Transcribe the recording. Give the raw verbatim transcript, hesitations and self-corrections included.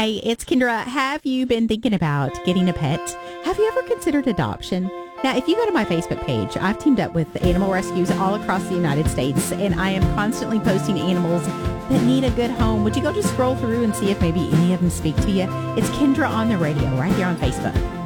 Hey, it's Kendra. Have you been thinking about getting a pet? Have you ever considered adoption? Now, if you go to my Facebook page, I've teamed up with animal rescues all across the United States, and I am constantly posting animals that need a good home. Would you go just scroll through and see if maybe any of them speak to you? It's Kendra on the radio right here on Facebook.